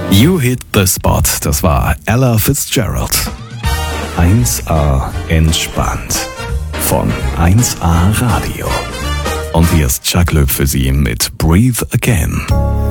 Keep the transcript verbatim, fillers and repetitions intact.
You Hit the Spot, das war Ella Fitzgerald. eins A entspannt von eins A Radio. Und hier ist Chuck Löb für Sie mit Breathe Again.